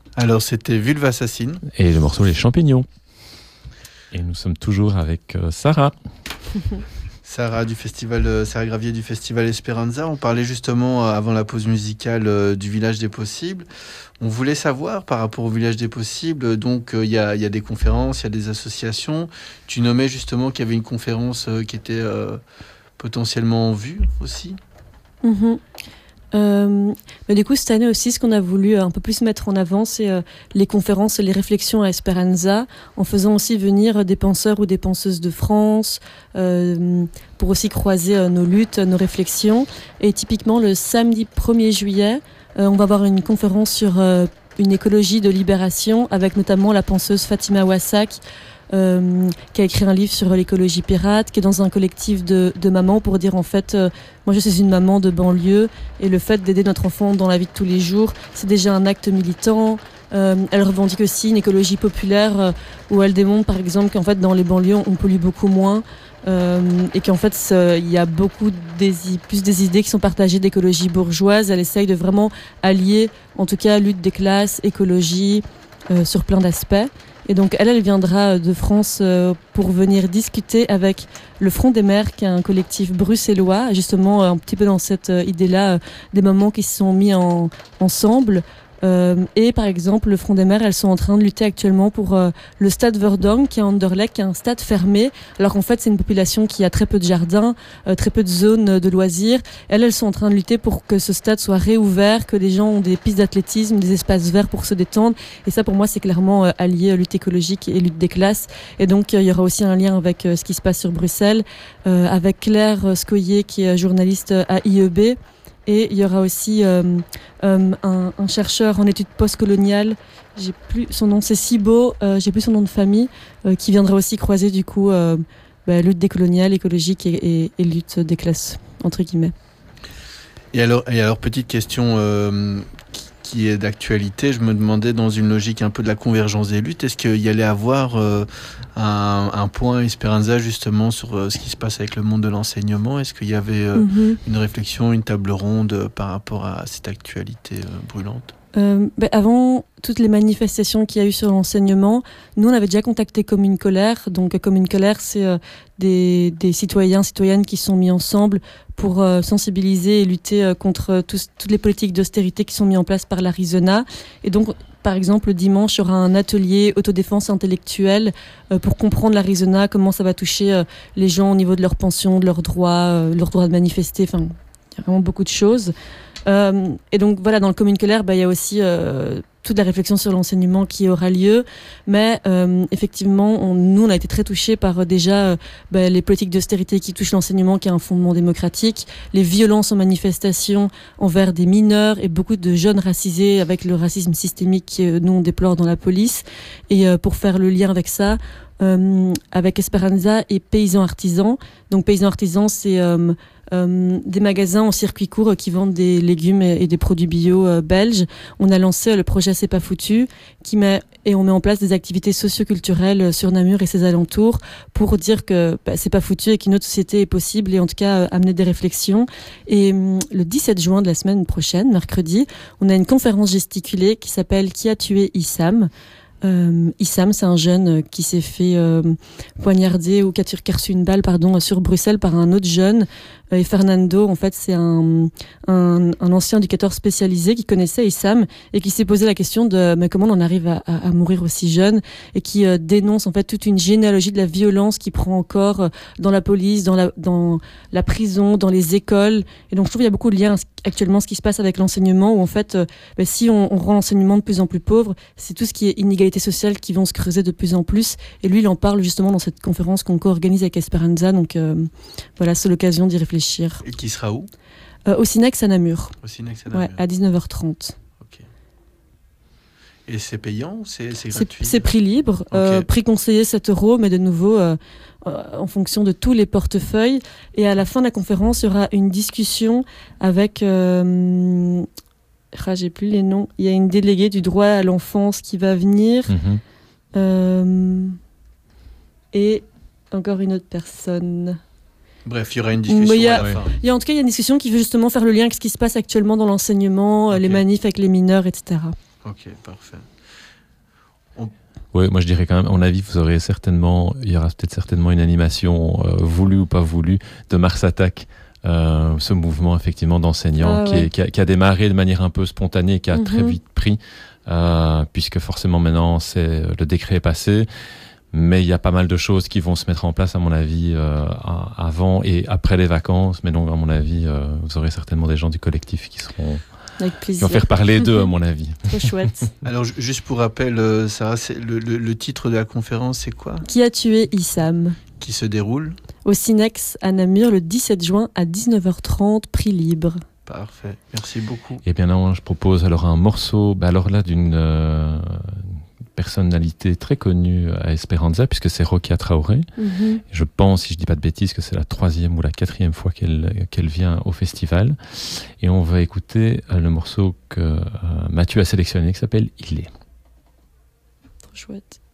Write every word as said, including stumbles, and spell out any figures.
Alors c'était Vulve Assassine. Et le morceau Les Champignons. Et nous sommes toujours avec euh, Sarah. Sarah du festival, euh, Sarah Gravier du festival Esperanza. On parlait justement euh, avant la pause musicale euh, du Village des Possibles. On voulait savoir par rapport au Village des Possibles, donc il euh, y, a, y a des conférences, il y a des associations. Tu nommais justement qu'il y avait une conférence euh, qui était euh, potentiellement en vue aussi. Mmh. Euh, mais du coup, cette année aussi, ce qu'on a voulu un peu plus mettre en avant, c'est euh, les conférences et les réflexions à Esperanza, en faisant aussi venir des penseurs ou des penseuses de France, euh, pour aussi croiser euh, nos luttes, nos réflexions. Et typiquement, le samedi premier juillet, euh, on va avoir une conférence sur euh, une écologie de libération, avec notamment la penseuse Fatima Wassak, Euh, qui a écrit un livre sur l'écologie pirate, qui est dans un collectif de, de mamans pour dire en fait, euh, moi je suis une maman de banlieue et le fait d'aider notre enfant dans la vie de tous les jours, c'est déjà un acte militant. Euh, elle revendique aussi une écologie populaire euh, où elle démontre par exemple qu'en fait dans les banlieues on pollue beaucoup moins euh, et qu'en fait il y a beaucoup des, plus des idées qui sont partagées d'écologie bourgeoise. Elle essaye de vraiment allier en tout cas lutte des classes, écologie euh, sur plein d'aspects. Et donc elle, elle viendra de France euh, pour venir discuter avec le Front des Mères, qui est un collectif bruxellois, justement un petit peu dans cette euh, idée-là, euh, des mamans qui se sont mis en, ensemble. Euh, et par exemple, le Front des Mères, elles sont en train de lutter actuellement pour euh, le stade Verdong, qui est à Anderlecht, qui est un stade fermé. Alors qu'en fait, c'est une population qui a très peu de jardins, euh, très peu de zones de loisirs. Elles, elles sont en train de lutter pour que ce stade soit réouvert, que les gens ont des pistes d'athlétisme, des espaces verts pour se détendre. Et ça, pour moi, c'est clairement euh, allié lutte écologique et lutte des classes. Et donc, euh, il y aura aussi un lien avec euh, ce qui se passe sur Bruxelles, euh, avec Claire Scoyer, qui est journaliste à I E B. Et il y aura aussi euh, euh, un, un chercheur en études postcoloniales, j'ai plus son nom, c'est Sibo, euh, j'ai plus son nom de famille, euh, qui viendra aussi croiser du coup euh, bah, lutte décoloniale, écologique et, et, et lutte des classes entre guillemets. Et alors, et alors petite question euh, qui, qui est d'actualité, je me demandais dans une logique un peu de la convergence des luttes, est-ce qu'il y allait avoir euh, un, un point Esperanza justement sur euh, ce qui se passe avec le monde de l'enseignement? Est-ce qu'il y avait euh, mm-hmm. une réflexion, une table ronde euh, par rapport à cette actualité euh, brûlante? Euh, ben avant toutes les manifestations qu'il y a eu sur l'enseignement, nous on avait déjà contacté Commune Colère. Donc Commune Colère, c'est euh, des, des citoyens, citoyennes qui sont mis ensemble pour euh, sensibiliser et lutter euh, contre tous, toutes les politiques d'austérité qui sont mises en place par l'Arizona. Et donc, par exemple, le dimanche, il y aura un atelier autodéfense intellectuelle euh, pour comprendre l'Arizona, comment ça va toucher euh, les gens au niveau de leurs pensions, de leurs droits, euh, leur droit de manifester. Enfin, il y a vraiment beaucoup de choses. Euh, et donc voilà, dans le Commune Colère, bah, il y a aussi euh, toute la réflexion sur l'enseignement qui aura lieu, mais euh, effectivement on, nous on a été très touchés par euh, déjà euh, bah, les politiques d'austérité qui touchent l'enseignement, qui est un fondement démocratique, les violences en manifestation envers des mineurs et beaucoup de jeunes racisés avec le racisme systémique que nous on déplore dans la police. Et euh, pour faire le lien avec ça, euh, avec Esperanza et Paysans Artisans, donc Paysans Artisans c'est euh, Euh, des magasins en circuit court euh, qui vendent des légumes et, et des produits bio euh, belges. On a lancé euh, le projet C'est pas foutu, qui met et on met en place des activités socio-culturelles euh, sur Namur et ses alentours pour dire que bah, c'est pas foutu et qu'une autre société est possible, et en tout cas euh, amener des réflexions. Et euh, le dix-sept juin de la semaine prochaine, mercredi, on a une conférence gesticulée qui s'appelle Qui a tué Issam? Euh, Issam, c'est un jeune qui s'est fait euh, poignarder ou qui a reçu une balle pardon, sur Bruxelles par un autre jeune. Et Fernando, en fait, c'est un, un, un ancien éducateur spécialisé qui connaissait Issam et qui s'est posé la question de mais comment on en arrive à, à, à mourir aussi jeune, et qui euh, dénonce en fait toute une généalogie de la violence qui prend encore euh, dans la police, dans la, dans la prison, dans les écoles. Et donc je trouve qu'il y a beaucoup de liens actuellement ce qui se passe avec l'enseignement, où en fait, euh, bah, si on, on rend l'enseignement de plus en plus pauvre, c'est tout ce qui est inégalité sociale qui vont se creuser de plus en plus. Et lui, il en parle justement dans cette conférence qu'on co-organise avec Esperanza. Donc euh, voilà, c'est l'occasion d'y réfléchir. Et qui sera où? euh, Au Cinex à Namur. Au Cinex à Namur. Ouais, à dix-neuf heures trente. Ok. Et c'est payant ou c'est, c'est gratuit? C'est, c'est prix libre, okay. euh, prix conseillé sept euros, mais de nouveau euh, euh, en fonction de tous les portefeuilles. Et à la fin de la conférence, il y aura une discussion avec... Euh, ah, j'ai plus les noms. Il y a une déléguée du droit à l'enfance qui va venir. Mm-hmm. Euh, et encore une autre personne... Bref, il y aura une discussion il y a, à la fin. Il y a en tout cas il y a une discussion qui veut justement faire le lien avec ce qui se passe actuellement dans l'enseignement, okay. Les manifs avec les mineurs, et cetera. Ok, parfait. Oui, moi je dirais quand même, à mon avis, vous aurez certainement, il y aura peut-être certainement une animation euh, voulue ou pas voulue de Mars Attack. Euh, ce mouvement effectivement d'enseignants Ah, qui, ouais. est, qui, a, qui a démarré de manière un peu spontanée, qui a Mhm. très vite pris, euh, puisque forcément maintenant c'est le décret est passé, mais il y a pas mal de choses qui vont se mettre en place à mon avis euh, avant et après les vacances. Mais donc à mon avis, euh, vous aurez certainement des gens du collectif qui seront Avec qui plaisir. vont faire parler d'eux à mon avis. Trop chouette. Alors, ju- juste pour rappel, euh, Sarah, c'est le, le- le titre de la conférence, c'est quoi? Qui a tué Issam? Qui se déroule? Au Cinex à Namur le dix-sept juin à dix-neuf heures trente, prix libre. Parfait, merci beaucoup. Et bien là, je propose alors un morceau, bah alors là d'une euh, personnalité très connue à Esperanza, puisque c'est Rokia Traoré. Mhm. Je pense, si je dis pas de bêtises, que c'est la troisième ou la quatrième fois qu'elle qu'elle vient au festival. Et on va écouter euh, le morceau que euh, Mathieu a sélectionné, qui s'appelle Il est. Trop chouette.